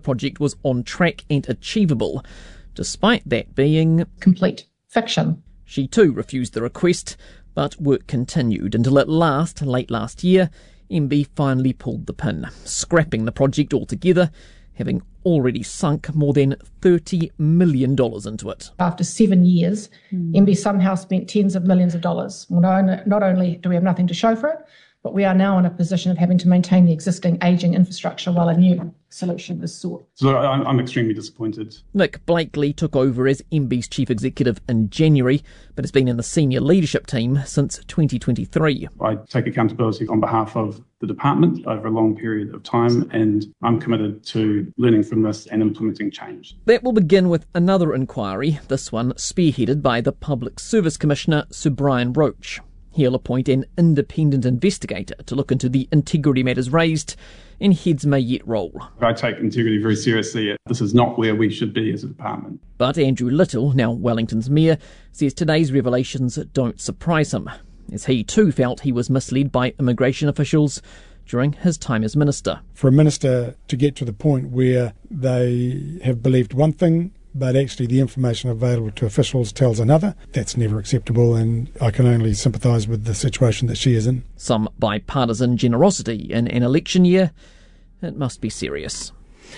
project was on track and achievable, despite that being complete fiction. She too refused the request, but work continued until at last, late last year, MB finally pulled the pin, scrapping the project altogether, having already sunk more than $30 million into it. After 7 years, MB somehow spent tens of millions of dollars. Well, not only do we have nothing to show for it, but we are now in a position of having to maintain the existing ageing infrastructure while a new solution is sought. So I'm extremely disappointed. Nick Blakely took over as MB's chief executive in January, but has been in the senior leadership team since 2023. I take accountability on behalf of the department over a long period of time, and I'm committed to learning from this and implementing change. That will begin with another inquiry, this one spearheaded by the Public Service Commissioner, Sir Brian Roach. He'll appoint an independent investigator to look into the integrity matters raised, and heads may yet roll. I take integrity very seriously. This is not where we should be as a department. But Andrew Little, now Wellington's mayor, says today's revelations don't surprise him, as he too felt he was misled by immigration officials during his time as minister. For a minister to get to the point where they have believed one thing, but actually the information available to officials tells another, that's never acceptable, and I can only sympathise with the situation that she is in. Some bipartisan generosity in an election year, it must be serious.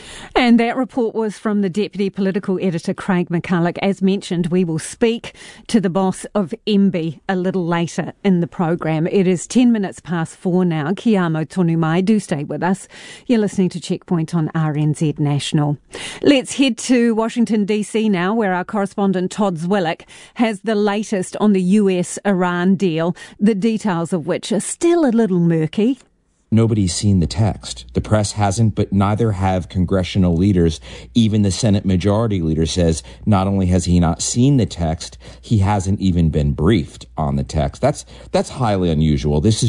And that report was from the Deputy Political Editor, Craig McCulloch. As mentioned, we will speak to the boss of MB a little later in the program. It is 10 minutes past 4 now. Kia amo tonu mai. Do stay with us. You're listening to Checkpoint on RNZ National. Let's head to Washington, D.C. now, where our correspondent Todd Zwillick has the latest on the US-Iran deal, the details of which are still a little murky. Nobody's seen the text. The press hasn't, but neither have congressional leaders. Even the Senate Majority Leader says not only has he not seen the text, he hasn't even been briefed on the text. That's highly unusual. This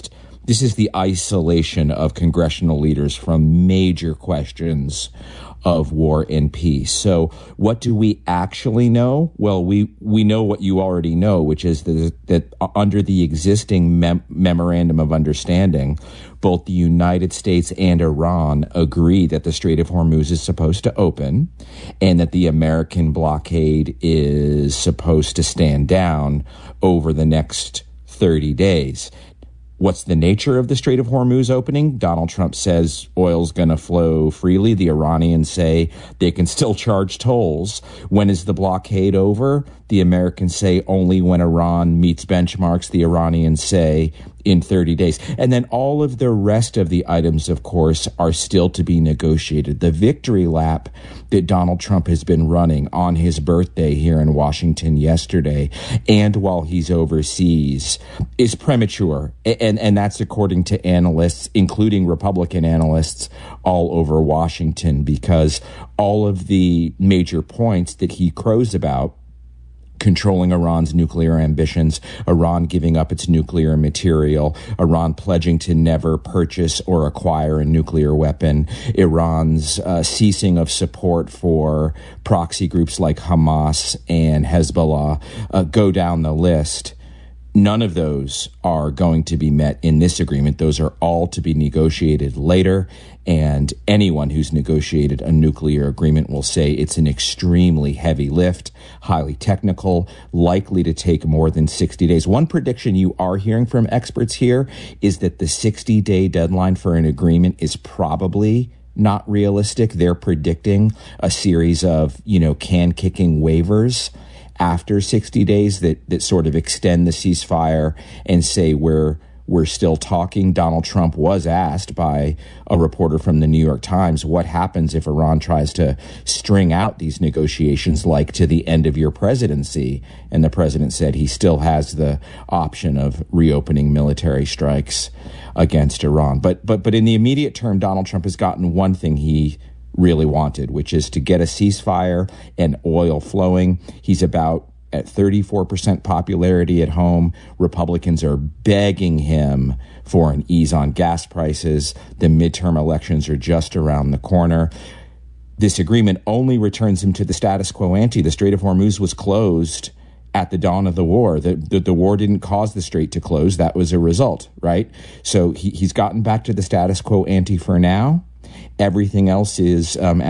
is the isolation of congressional leaders from major questions of war and peace. So what do we actually know? Well, we know what you already know, which is that under the existing memorandum of understanding, both the United States and Iran agree that the Strait of Hormuz is supposed to open and that the American blockade is supposed to stand down over the next 30 days. What's the nature of the Strait of Hormuz opening? Donald Trump says oil's going to flow freely. The Iranians say they can still charge tolls. When is the blockade over? The Americans say only when Iran meets benchmarks. The Iranians say in 30 days. And then all of the rest of the items, of course, are still to be negotiated. The victory lap that Donald Trump has been running on his birthday here in Washington yesterday and while he's overseas is premature. And that's according to analysts, including Republican analysts all over Washington, because all of the major points that he crows about, controlling Iran's nuclear ambitions, Iran giving up its nuclear material, Iran pledging to never purchase or acquire a nuclear weapon, Iran's ceasing of support for proxy groups like Hamas and Hezbollah, go down the list. None of those are going to be met in this agreement. Those are all to be negotiated later. And anyone who's negotiated a nuclear agreement will say it's an extremely heavy lift, highly technical, likely to take more than 60 days. One prediction you are hearing from experts here is that the 60-day deadline for an agreement is probably not realistic. They're predicting a series of, can-kicking waivers after 60 days that sort of extend the ceasefire and say we're still talking. Donald Trump was asked by a reporter from the New York Times, what happens if Iran tries to string out these negotiations like to the end of your presidency? And the president said he still has the option of reopening military strikes against Iran. But in the immediate term, Donald Trump has gotten one thing he really wanted, which is to get a ceasefire and oil flowing. He's about at 34% popularity at home. Republicans are begging him for an ease on gas prices. The midterm elections are just around the corner. This agreement only returns him to the status quo ante. The Strait of Hormuz was closed at the dawn of the war. The war didn't cause the strait to close. That was a result, right? So he's gotten back to the status quo ante for now. Everything else is